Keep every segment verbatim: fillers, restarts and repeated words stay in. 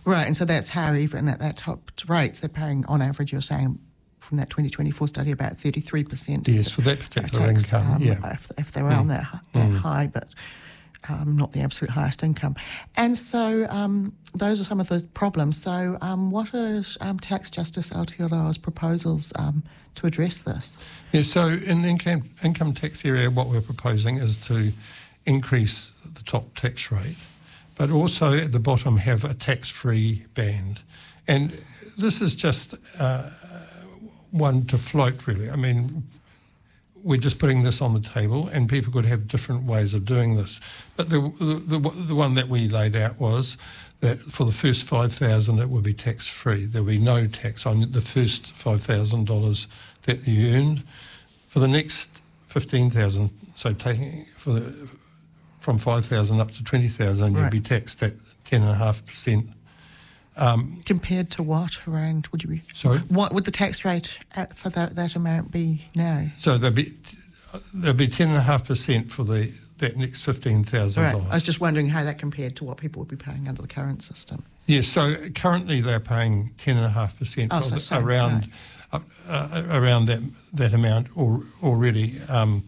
Right, and so that's how even at that top rates they're paying, on average, you're saying, from that twenty twenty-four study, about thirty-three percent. Yes, for that particular tax, income, um, yeah. If, if they were mm. on that, that mm. high, but um, not the absolute highest income. And so um, those are some of the problems. So um, what are um, Tax Justice Aotearoa's proposals um, to address this? Yeah, so in the income, income tax area, what we're proposing is to increase the top tax rate, but also at the bottom have a tax-free band. And this is just uh, one to float, really. I mean, we're just putting this on the table, and people could have different ways of doing this. But the the, the, the one that we laid out was that for the first five thousand dollars it would be tax-free. There would be no tax on the first five thousand dollars that you earned. For the next fifteen thousand dollars, so taking for the, from five thousand dollars up to twenty thousand dollars, right, you'd be taxed at ten point five percent. Um, Compared to what around, would you be? Sorry? What would the tax rate at, for that, that amount be now? So there'd be, there'd be ten point five percent for the that next fifteen thousand dollars. Right. I was just wondering how that compared to what people would be paying under the current system. Yes, so currently they're paying ten point five percent oh, so the, same, around right. uh, uh, around that that amount or, already. Um,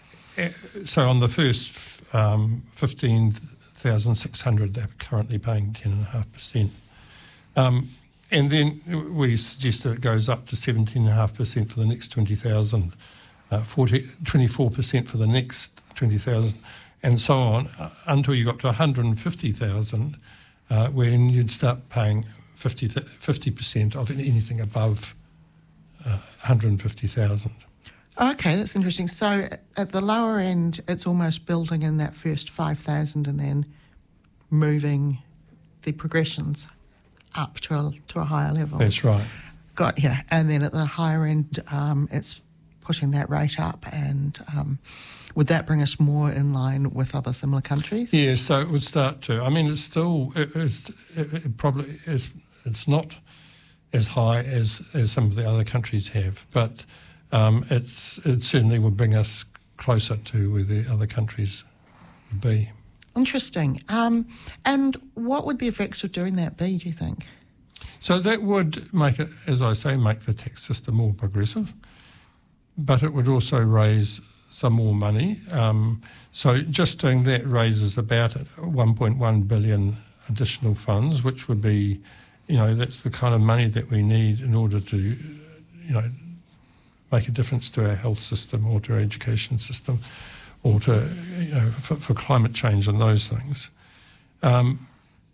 so on the first um, fifteen thousand six hundred, they're currently paying ten point five percent. Um, and then we suggest that it goes up to seventeen point five percent for the next twenty thousand, uh, twenty-four percent for the next twenty thousand, and so on, uh, until you got to one hundred fifty thousand, uh, when you'd start paying fifty, fifty percent of anything above uh, one hundred fifty thousand. Okay, that's interesting. So at the lower end, it's almost building in that first five thousand and then moving the progressions up to a, to a higher level. That's right. Got yeah, and then at the higher end, um, it's pushing that rate up, and um, would that bring us more in line with other similar countries? Yeah, so it would start to. I mean, it's still it, it's, it, it probably is. It's not as high as, as some of the other countries have, but um, it's it certainly would bring us closer to where the other countries would be. Interesting. Um, and what would the effect of doing that be, do you think? So that would make it, as I say, make the tax system more progressive, but it would also raise some more money. Um, so just doing that raises about one point one billion additional funds, which would be, you know, that's the kind of money that we need in order to, you know, make a difference to our health system or to our education system, or to, you know, for, for climate change and those things. Um,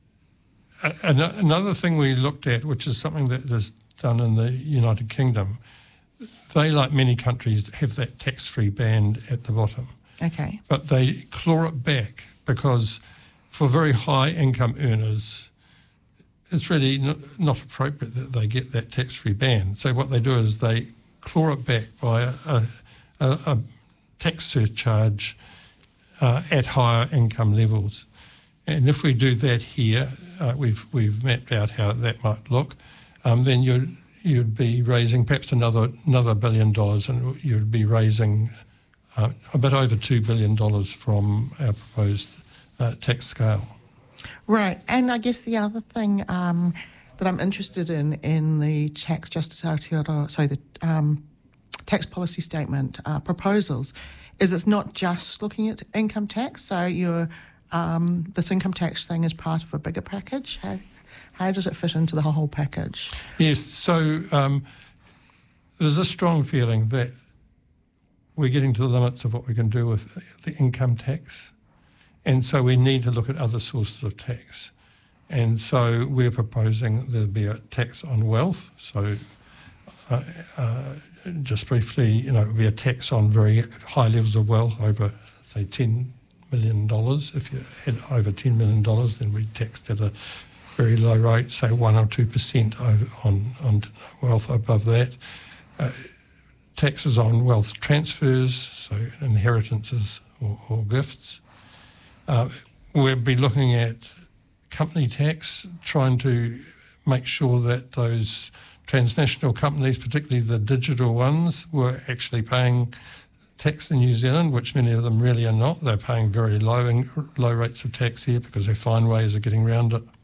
an- another thing we looked at, which is something that is done in the United Kingdom, they, like many countries, have that tax-free band at the bottom. Okay. But they claw it back because for very high income earners, it's really not, not appropriate that they get that tax-free band. So what they do is they claw it back by a, a, a, a tax surcharge uh, at higher income levels. And if we do that here, uh, we've we've mapped out how that might look, um, then you'd, you'd be raising perhaps another another billion dollars, and you'd be raising uh, a bit over two billion dollars from our proposed uh, tax scale. Right, and I guess the other thing um, that I'm interested in in the Tax Justice Aotearoa, sorry, the um, tax policy statement uh, proposals, is it's not just looking at income tax. So you're, um, this income tax thing is part of a bigger package. How, how does it fit into the whole package? Yes, so um, there's a strong feeling that we're getting to the limits of what we can do with the income tax, and so we need to look at other sources of tax. And so we're proposing there'll be a tax on wealth. So uh, uh, just briefly, you know, it would be a tax on very high levels of wealth over, say, ten million dollars. If you had over ten million dollars, then we'd tax at a very low rate, say one or two percent over on, on wealth above that. Uh, taxes on wealth transfers, so inheritances or, or gifts. Uh, we'll be looking at company tax, trying to make sure that those transnational companies, particularly the digital ones, were actually paying tax in New Zealand, which many of them really are not. They're paying very low in, low rates of tax here because they find ways of getting around it.